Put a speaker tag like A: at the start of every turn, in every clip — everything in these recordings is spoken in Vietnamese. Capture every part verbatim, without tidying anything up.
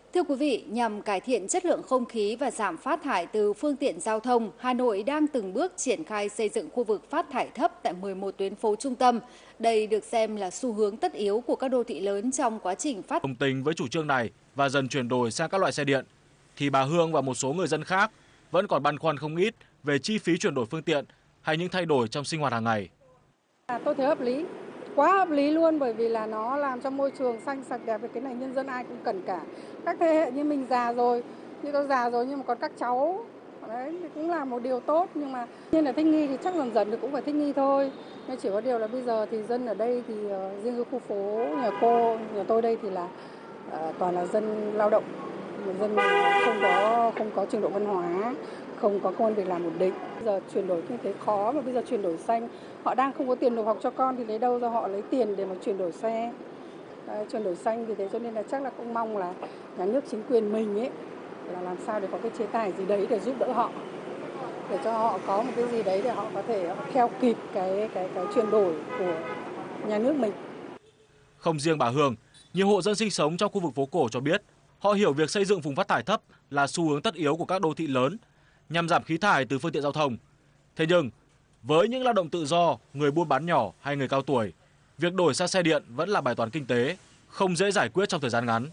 A: Thưa quý vị, nhằm cải thiện chất lượng không khí và giảm phát thải từ phương tiện giao thông, Hà Nội đang từng bước triển khai xây dựng khu vực phát thải thấp tại mười một tuyến phố trung tâm. Đây được xem là xu hướng tất yếu của các đô thị lớn trong quá trình phát.
B: Đồng tình với chủ trương này và dần chuyển đổi sang các loại xe điện, thì bà Hương và một số người dân khác vẫn còn băn khoăn không ít về chi phí chuyển đổi phương tiện hay những thay đổi trong sinh hoạt hàng ngày.
C: À, tôi thấy hợp lý, quá hợp lý luôn, bởi vì là nó làm cho môi trường xanh sạch đẹp, cái này nhân dân ai cũng cần cả. Các thế hệ như mình già rồi, như tôi già rồi nhưng mà còn các cháu, đấy thì cũng là một điều tốt, nhưng mà nên là thích nghi thì chắc dần dần thì cũng phải thích nghi thôi. Nhưng chỉ có điều là bây giờ thì dân ở đây thì uh, riêng cái khu phố nhà cô, nhà tôi đây thì là uh, toàn là dân lao động, dân không có không có trình độ văn hóa, không có công ăn việc làm ổn định. Bây giờ chuyển đổi kinh tế khó, mà bây giờ chuyển đổi xanh, họ đang không có tiền nộp học cho con thì lấy đâu ra họ lấy tiền để mà chuyển đổi xe. Đấy, chuyển đổi xanh, vì thế cho nên là chắc là cũng mong là nhà nước chính quyền mình ấy là làm sao để có cái chế tài gì đấy để giúp đỡ họ, để cho họ có một cái gì đấy để họ có thể họ theo kịp cái cái cái chuyển đổi của nhà nước mình.
B: Không riêng bà Hương, nhiều hộ dân sinh sống trong khu vực phố cổ cho biết họ hiểu việc xây dựng vùng phát thải thấp là xu hướng tất yếu của các đô thị lớn nhằm giảm khí thải từ phương tiện giao thông. Thế nhưng, với những lao động tự do, người buôn bán nhỏ hay người cao tuổi, việc đổi sang xe điện vẫn là bài toán kinh tế, không dễ giải quyết trong thời gian ngắn.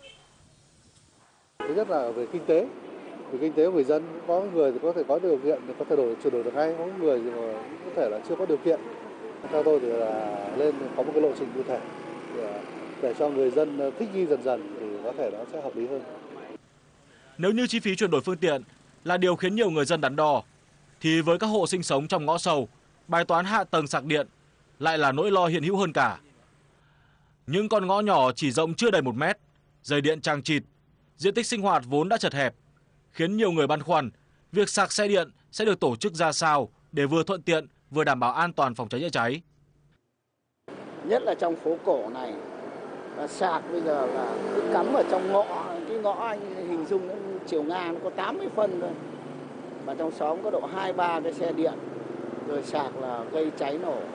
D: Thứ nhất là về kinh tế, về kinh tế của người dân, có người thì có thể có điều kiện thì có thể đổi chuyển đổi được ngay, có người thì có thể là chưa có điều kiện. Theo tôi thì là lên có một cái lộ trình cụ thể để, để cho người dân thích nghi dần dần thì có thể nó sẽ hợp lý hơn.
B: Nếu như chi phí chuyển đổi phương tiện là điều khiến nhiều người dân đắn đo, thì với các hộ sinh sống trong ngõ sâu, bài toán hạ tầng sạc điện lại là nỗi lo hiện hữu hơn cả. Những con ngõ nhỏ chỉ rộng chưa đầy một mét, dây điện chằng chịt, diện tích sinh hoạt vốn đã chật hẹp, khiến nhiều người băn khoăn việc sạc xe điện sẽ được tổ chức ra sao để vừa thuận tiện vừa đảm bảo an toàn phòng cháy chữa cháy.
E: Nhất là trong phố cổ này, và sạc bây giờ là cứ cắm ở trong ngõ, cái ngõ anh hình dung nó chiều ngang nó có tám mươi phân thôi, mà trong xóm có độ hai ba cái xe điện, rồi sạc là gây cháy nổ.